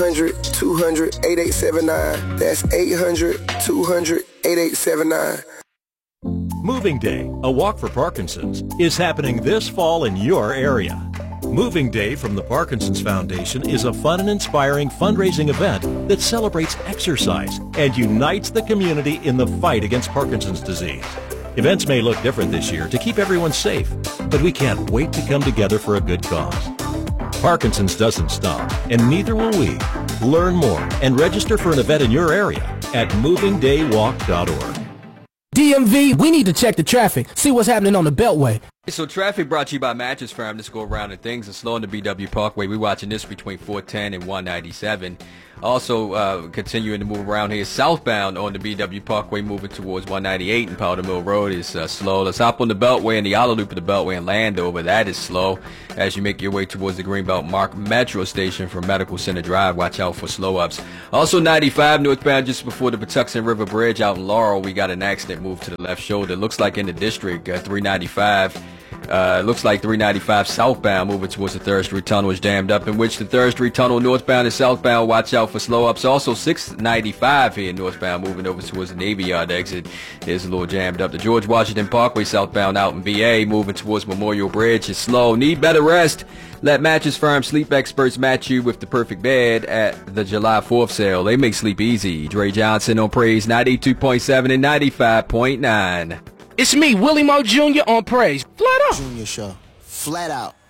800-200-8879. That's 800-200-8879. Moving Day, a walk for Parkinson's, is happening this fall in your area. Moving Day from the Parkinson's Foundation is a fun and inspiring fundraising event that celebrates exercise and unites the community in the fight against Parkinson's disease. Events may look different this year to keep everyone safe, but we can't wait to come together for a good cause. Parkinson's doesn't stop, and neither will we. Learn more and register for an event in your area at movingdaywalk.org. DMV, we need to check the traffic, see what's happening on the Beltway. So traffic brought to you by Mattress Firm. Let's go around and things are slow on the BW Parkway. We're watching this between 410 and 197. Also, continuing to move around here southbound on the BW Parkway, moving towards 198 and Powder Mill Road is slow. Let's hop on the Beltway and the outer loop of the Beltway in Landover. That is slow as you make your way towards the Greenbelt Mark Metro Station from Medical Center Drive. Watch out for slow ups. Also 95 northbound just before the Patuxent River Bridge out in Laurel. We got an accident move to the left shoulder. Looks like in the district, 395. Looks like 395 southbound moving towards the 3rd Street Tunnel is jammed up, in which the 3rd Street Tunnel northbound and southbound, watch out for slow ups. Also 695 here northbound moving over towards the Navy Yard exit is a little jammed up. The George Washington Parkway southbound out in VA moving towards Memorial Bridge is slow. Need better rest? Let Mattress Firm Sleep Experts match you with the perfect bed at the July 4th sale. They make sleep easy. Dre Johnson on Praise 92.7 and 95.9. It's me, Willie Moe Jr. on Praise. Flat out. Junior Show. Flat out.